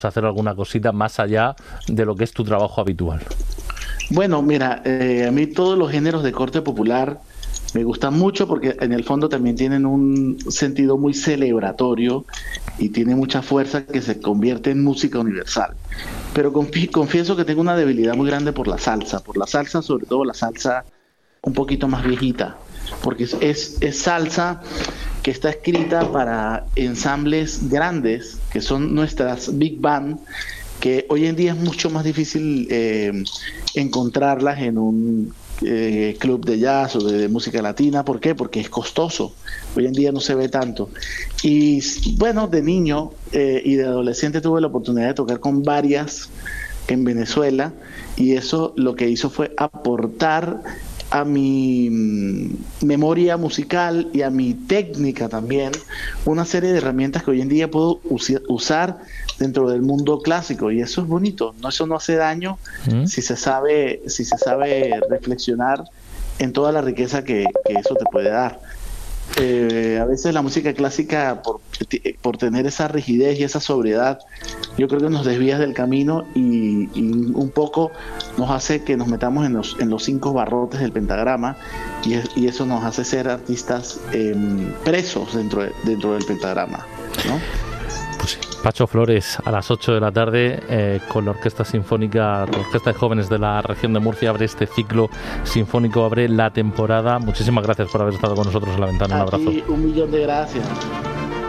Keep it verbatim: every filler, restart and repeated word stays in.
hacer alguna cosita más allá de lo que es tu trabajo habitual? Bueno, mira, eh, a mí todos los géneros de corte popular me gustan mucho porque en el fondo también tienen un sentido muy celebratorio y tiene mucha fuerza que se convierte en música universal. Pero confi- confieso que tengo una debilidad muy grande por la salsa, por la salsa, sobre todo la salsa un poquito más viejita, porque es, es, es salsa que está escrita para ensambles grandes, que son nuestras big band, que hoy en día es mucho más difícil eh, encontrarlas en un eh, club de jazz o de, de música latina. ¿Por qué? Porque es costoso. Hoy en día no se ve tanto. Y bueno, de niño eh, y de adolescente tuve la oportunidad de tocar con varias en Venezuela, y eso lo que hizo fue aportar a mi mm, memoria musical y a mi técnica también una serie de herramientas que hoy en día puedo usi- usar dentro del mundo clásico, y eso es bonito. No, eso no hace daño ¿Mm? si se sabe si se sabe reflexionar en toda la riqueza que, que eso te puede dar. Eh, a veces la música clásica, por, por tener esa rigidez y esa sobriedad, yo creo que nos desvías del camino, y, y un poco nos hace que nos metamos en los, en los cinco barrotes del pentagrama, y, es- y eso nos hace ser artistas eh, presos dentro, de- dentro del pentagrama, ¿no? Pues sí. Pacho Flores, a las ocho de la tarde, eh, con la Orquesta Sinfónica, la Orquesta de Jóvenes de la Región de Murcia, abre este ciclo sinfónico, abre la temporada. Muchísimas gracias por haber estado con nosotros en La Ventana. Un A abrazo. ti un millón de gracias.